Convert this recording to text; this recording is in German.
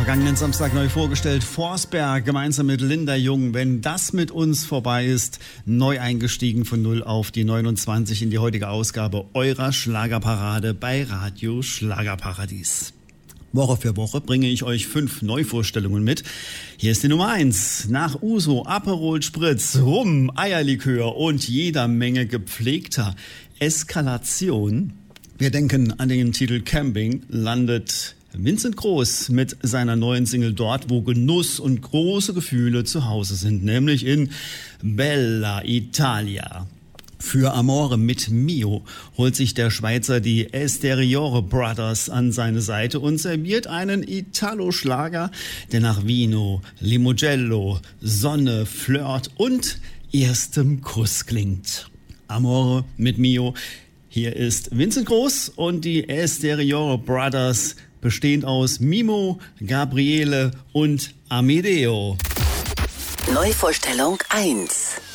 Vergangenen Samstag neu vorgestellt, Forsberg gemeinsam mit Linda Jung. Wenn das mit uns vorbei ist, neu eingestiegen von 0 auf die 29 in die heutige Ausgabe eurer Schlagerparade bei Radio Schlagerparadies. Woche für Woche bringe ich euch 5 Neuvorstellungen mit. Hier ist die Nummer 1. Nach Uso, Aperol Spritz, Rum, Eierlikör und jeder Menge gepflegter Eskalation. Wir denken an den Titel Camping, landet Vincent Groß mit seiner neuen Single dort, wo Genuss und große Gefühle zu Hause sind, nämlich in Bella Italia. Für Amore mit Mio holt sich der Schweizer die Esteriore Brothers an seine Seite und serviert einen Italo-Schlager, der nach Vino, Limogello, Sonne, Flirt und erstem Kuss klingt. Amore mit Mio. Hier ist Vincent Groß und die Esteriore Brothers, bestehend aus Mimo, Gabriele und Amedeo. Neuvorstellung 1.